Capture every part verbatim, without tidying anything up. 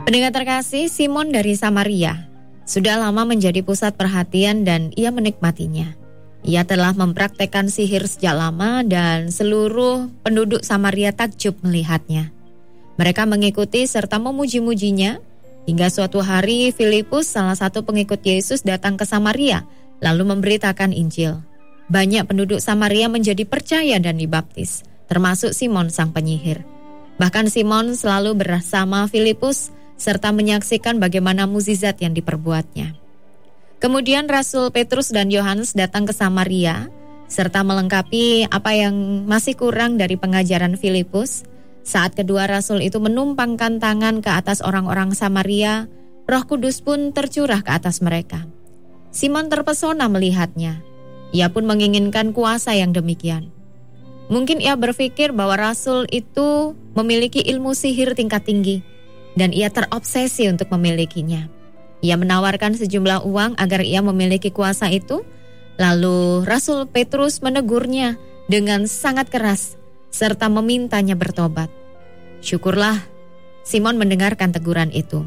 Pendengar terkasih, Simon dari Samaria sudah lama menjadi pusat perhatian dan ia menikmatinya. Ia telah mempraktekkan sihir sejak lama dan seluruh penduduk Samaria takjub melihatnya. Mereka mengikuti serta memuji-mujinya hingga suatu hari Filipus, salah satu pengikut Yesus, datang ke Samaria lalu memberitakan Injil. Banyak penduduk Samaria menjadi percaya dan dibaptis, termasuk Simon sang penyihir. Bahkan Simon selalu bersama Filipus serta menyaksikan bagaimana mukjizat yang diperbuatnya. Kemudian Rasul Petrus dan Yohanes datang ke Samaria serta melengkapi apa yang masih kurang dari pengajaran Filipus. Saat kedua rasul itu menumpangkan tangan ke atas orang-orang Samaria, Roh Kudus pun tercurah ke atas mereka. Simon terpesona melihatnya. Ia pun menginginkan kuasa yang demikian. Mungkin ia berpikir bahwa rasul itu memiliki ilmu sihir tingkat tinggi dan ia terobsesi untuk memilikinya. Ia menawarkan sejumlah uang agar ia memiliki kuasa itu. Lalu Rasul Petrus menegurnya dengan sangat keras serta memintanya bertobat. Syukurlah Simon mendengarkan teguran itu.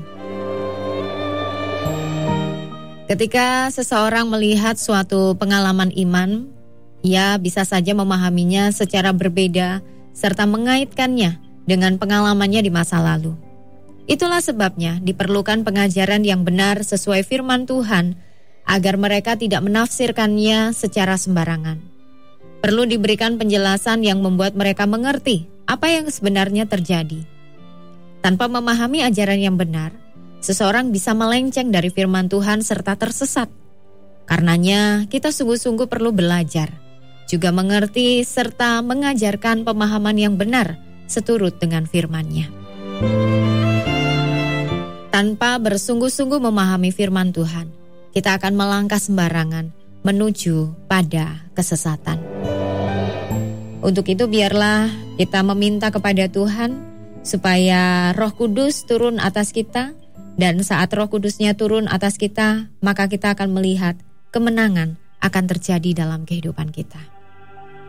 Ketika seseorang melihat suatu pengalaman iman, ia bisa saja memahaminya secara berbeda serta mengaitkannya dengan pengalamannya di masa lalu. Itulah sebabnya diperlukan pengajaran yang benar sesuai firman Tuhan agar mereka tidak menafsirkannya secara sembarangan. Perlu diberikan penjelasan yang membuat mereka mengerti apa yang sebenarnya terjadi. Tanpa memahami ajaran yang benar, seseorang bisa melenceng dari firman Tuhan serta tersesat. Karenanya kita sungguh-sungguh perlu belajar, juga mengerti serta mengajarkan pemahaman yang benar seturut dengan firman-Nya. Tanpa bersungguh-sungguh memahami firman Tuhan, kita akan melangkah sembarangan menuju pada kesesatan. Untuk itu biarlah kita meminta kepada Tuhan supaya Roh Kudus turun atas kita, dan saat Roh Kudus-Nya turun atas kita, maka kita akan melihat kemenangan akan terjadi dalam kehidupan kita.